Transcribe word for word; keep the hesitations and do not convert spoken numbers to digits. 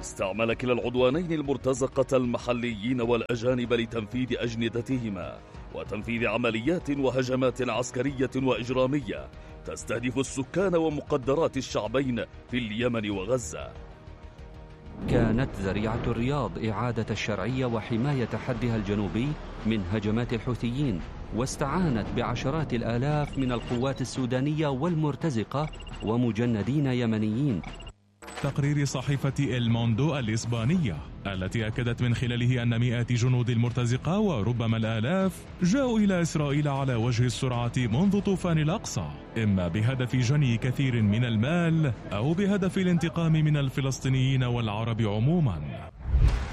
استعمل كلا العدوانين المرتزقة المحليين والأجانب لتنفيذ أجندتهما وتنفيذ عمليات وهجمات عسكرية وإجرامية تستهدف السكان ومقدرات الشعبين في اليمن وغزة. كانت ذريعة الرياض إعادة الشرعية وحماية حدها الجنوبي من هجمات الحوثيين، واستعانت بعشرات الآلاف من القوات السودانية والمرتزقة ومجندين يمنيين. تقرير صحيفة الموندو الإسبانية التي أكدت من خلاله أن مئات جنود المرتزقة وربما الآلاف جاءوا إلى إسرائيل على وجه السرعة منذ طوفان الأقصى، إما بهدف جني كثير من المال أو بهدف الانتقام من الفلسطينيين والعرب عموما.